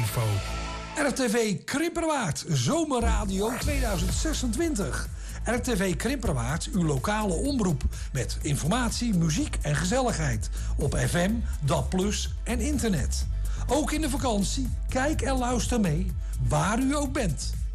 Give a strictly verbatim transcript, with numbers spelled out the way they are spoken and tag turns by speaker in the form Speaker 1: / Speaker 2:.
Speaker 1: info. R T V Krimperwaard, Zomerradio tweeduizend zesentwintig. R T V Krimperwaard, uw lokale omroep. Met informatie, muziek en gezelligheid. Op F M, D A B plus, en internet. Ook in de vakantie, kijk en luister mee, waar u ook bent.